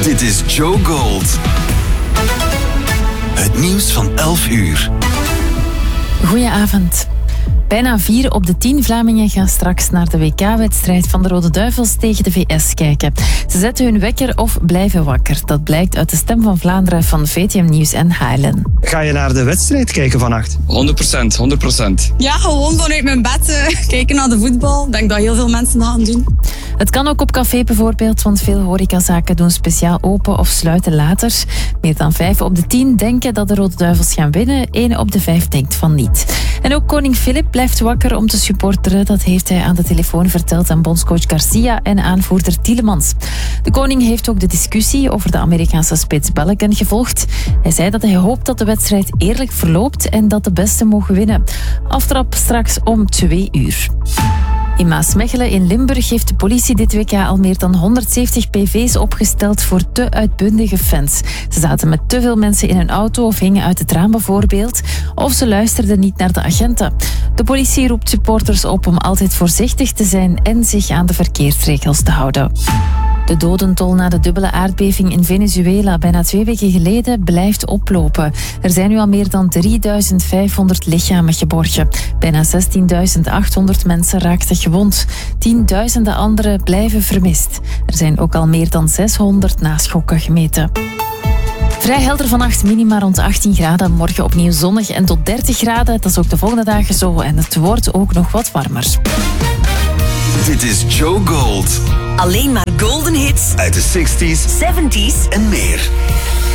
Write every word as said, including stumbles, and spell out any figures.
Dit is Joe Gold. Het nieuws van elf uur. Goedenavond. Bijna vier op de tien Vlamingen gaan straks naar de W K-wedstrijd van de Rode Duivels tegen de V S kijken. Ze zetten hun wekker of blijven wakker. Dat blijkt uit de Stem van Vlaanderen van V T M Nieuws en Highland. Ga je naar de wedstrijd kijken vannacht? honderd procent, honderd procent. Ja, gewoon vanuit mijn bed uh, kijken naar de voetbal. Ik denk dat heel veel mensen dat gaan doen. Het kan ook op café bijvoorbeeld, want veel horecazaken doen speciaal open of sluiten later. Meer dan vijf op de tien denken dat de Rode Duivels gaan winnen. één op de vijf denkt van niet. En ook koning Filip blijft wakker om te supporteren. Dat heeft hij aan de telefoon verteld aan bondscoach Garcia en aanvoerder Tielemans. De koning heeft ook de discussie over de Amerikaanse spits Balogun gevolgd. Hij zei dat hij hoopt dat de wedstrijd eerlijk verloopt en dat de beste mogen winnen. Aftrap straks om twee uur. In Maasmechelen in Limburg heeft de politie dit W K al meer dan honderdzeventig P V's opgesteld voor te uitbundige fans. Ze zaten met te veel mensen in hun auto of hingen uit het raam bijvoorbeeld, of ze luisterden niet naar de agenten. De politie roept supporters op om altijd voorzichtig te zijn en zich aan de verkeersregels te houden. De dodentol na de dubbele aardbeving in Venezuela bijna twee weken geleden blijft oplopen. Er zijn nu al meer dan drieduizend vijfhonderd lichamen geborgen. Bijna zestienduizend achthonderd mensen raakten gewond. Tienduizenden anderen blijven vermist. Er zijn ook al meer dan zeshonderd naschokken gemeten. Vrij helder vannacht, minima rond achttien graden. Morgen opnieuw zonnig en tot dertig graden. Dat is ook de volgende dagen zo en het wordt ook nog wat warmer. Dit is Joe Gold. Alleen maar golden hits Uit de zestig's zeventig's en meer.